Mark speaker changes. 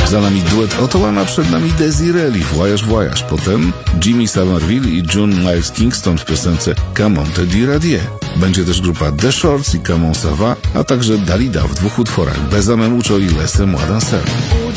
Speaker 1: Za nami duet Otołana, przed nami Desiree, Voyage Voyage. Potem Jimmy Somerville i June Miles Kingston w piosence Come on te Diradier. Będzie też grupa The Shorts i Come on Ça va, a także Dalida w 2 utworach Besame mucho i Laissez-moi danser.